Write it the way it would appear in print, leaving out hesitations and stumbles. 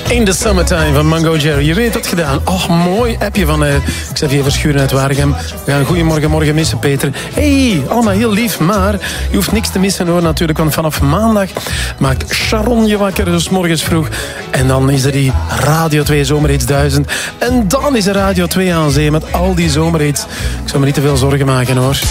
In the Summertime van Mango Jerry. Je weet het gedaan. Oh, mooi appje van Xavier Verschuren uit Waregem. We gaan goeiemorgen morgen missen, Peter. Hey, allemaal heel lief, maar je hoeft niks te missen hoor natuurlijk. Want vanaf maandag maakt Sharon je wakker, dus morgens vroeg. En dan is er die Radio 2 Zomerhits 1000. En dan is er Radio 2 aan zee met al die zomerhits. Ik zou me niet te veel zorgen maken hoor.